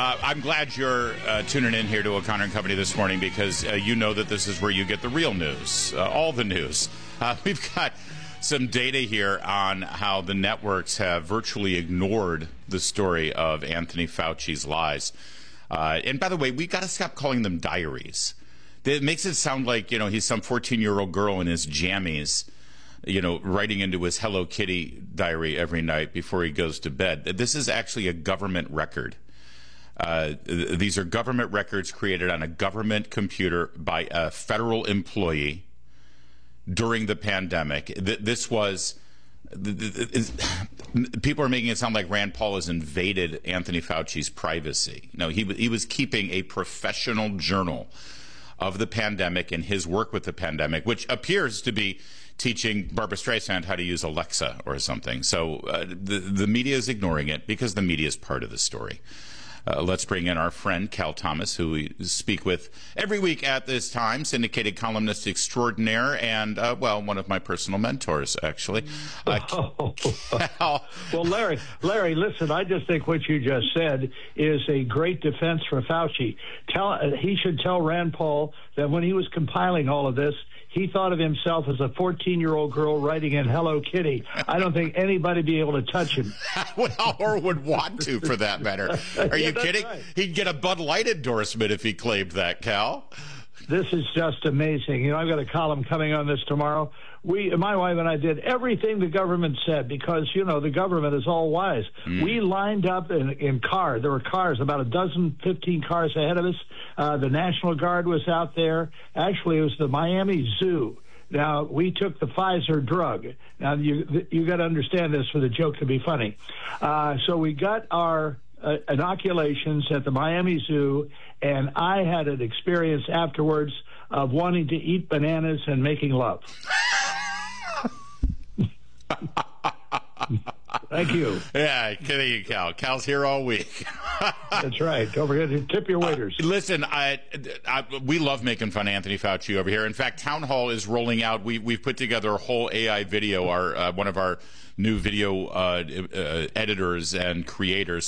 I'm glad you're tuning in here to O'Connor and Company this morning because you know that this is where you get the real news, all the news. We've got some data here on how the networks have virtually ignored the story of Anthony Fauci's lies. And by the way, we got to stop calling them diaries. It makes it sound like, he's some 14-year-old girl in his jammies, writing into his Hello Kitty diary every night before he goes to bed. This is actually a government record. These are government records created on a government computer by a federal employee during the pandemic. This was... People are making it sound like Rand Paul has invaded Anthony Fauci's privacy. No, he was keeping a professional journal of the pandemic and his work with the pandemic, which appears to be teaching Barbara Streisand how to use Alexa or something. So the media is ignoring it because the media is part of the story. Let's bring in our friend Cal Thomas, who we speak with every week at this time, syndicated columnist extraordinaire, and, one of my personal mentors, actually. Well, Larry, listen, I just think what you just said is a great defense for Fauci. He should tell Rand Paul that when he was compiling all of this, he thought of himself as a 14-year-old girl writing in Hello Kitty. I don't think anybody be able to touch him. Well, or would want to, for that matter. Are you kidding? Right. He'd get a Bud Light endorsement if he claimed that, Cal. This is just amazing. I've got a column coming on this tomorrow. My wife and I did everything the government said because, the government is all wise. We lined up in cars. There were cars, about 15 cars ahead of us. The National Guard was out there. Actually, it was the Miami Zoo. Now, we took the Pfizer drug. Now, you got to understand this for the joke to be funny. So we got our inoculations at the Miami Zoo, and I had an experience afterwards of wanting to eat bananas and making love. Thank you. Yeah, kidding you, Cal. Cal's here all week. That's right. Don't forget to tip your waiters. Listen, we love making fun of Anthony Fauci over here. In fact, Town Hall is rolling out. We've put together a whole AI video. One of our new video editors and creators